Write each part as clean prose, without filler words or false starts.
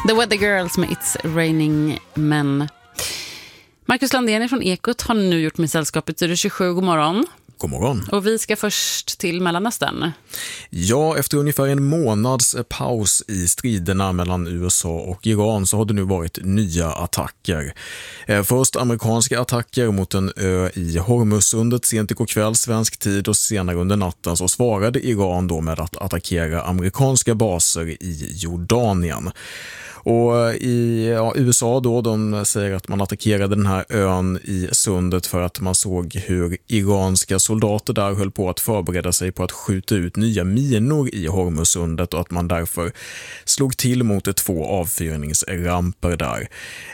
The Weather Girls med It's Raining Men. Marcus Landén från Ekot har nu gjort med sällskapet Studio 27. God morgon. God morgon. Och vi ska först till Mellanöstern. Ja, efter ungefär en månads paus i striderna mellan USA och Iran så har det nu varit nya attacker. Först amerikanska attacker mot en ö i Hormuzsundet sent igår kväll svensk tid, och senare under natten så svarade Iran då med att attackera amerikanska baser i Jordanien. Och i USA då, de säger att man attackerade den här ön i sundet för att man såg hur iranska soldater där höll på att förbereda sig på att skjuta ut nya minor i Hormuzsundet, och att man därför slog till mot 2 avfyrningsramper där.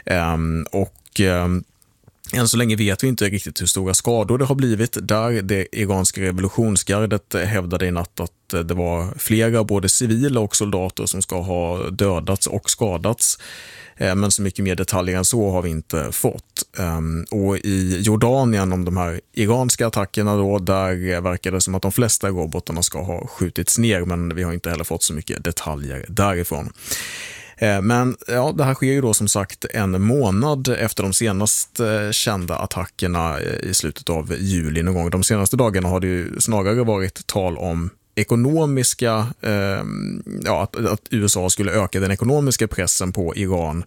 Än så länge vet vi inte riktigt hur stora skador det har blivit där. Det iranska revolutionsgardet hävdade i natt att det var flera, både civila och soldater, som ska ha dödats och skadats. Men så mycket mer detaljer än så har vi inte fått. Och i Jordanien, om de här iranska attackerna då, där verkar det som att de flesta robotarna ska ha skjutits ner, men vi har inte heller fått så mycket detaljer därifrån. Men ja, det här sker ju då som sagt en månad efter de senaste kända attackerna i slutet av juli någon gång. De senaste dagarna har det ju snarare varit tal om ekonomiska, att USA skulle öka den ekonomiska pressen på Iran,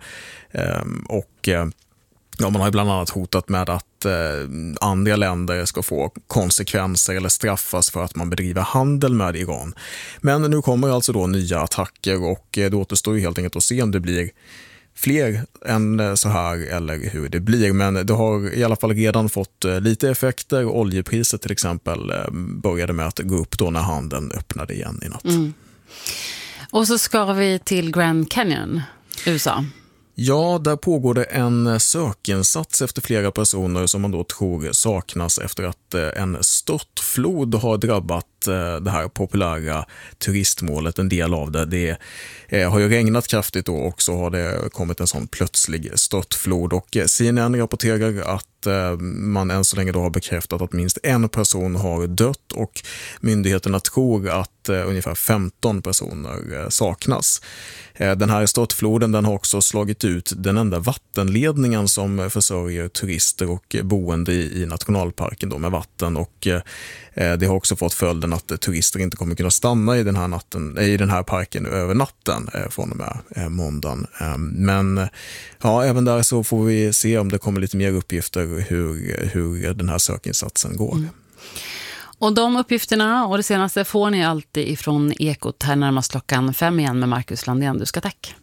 man har ju bland annat hotat med att andra länder ska få konsekvenser eller straffas för att man bedriver handel med Iran. Men nu kommer alltså då nya attacker, och det återstår ju helt enkelt att se om det blir fler än så här eller hur det blir. Men det har i alla fall redan fått lite effekter. Oljepriset till exempel började med att gå upp då när handeln öppnade igen i natt. Och så ska vi till Grand Canyon, USA. Ja, där pågår det en sökinsats efter flera personer som man då tror saknas efter att en störtflod har drabbat det här populära turistmålet, en del av det. Det har ju regnat kraftigt då, och så har det kommit en sån plötslig störtflod, och CNN rapporterar att man än så länge då har bekräftat att minst en person har dött, och myndigheterna tror att ungefär 15 personer saknas. Den här störtfloden, den har också slagit ut den enda vattenledningen som försörjer turister och boende i nationalparken då med vatten, och det har också fått följden att turister inte kommer kunna stanna i den här parken över natten från och med måndagen. Men ja, även där så får vi se om det kommer lite mer uppgifter hur den här sökinsatsen går. Och de uppgifterna och det senaste får ni alltid ifrån Ekot här närmast klockan 5 igen med Marcus Landén. Du ska tack.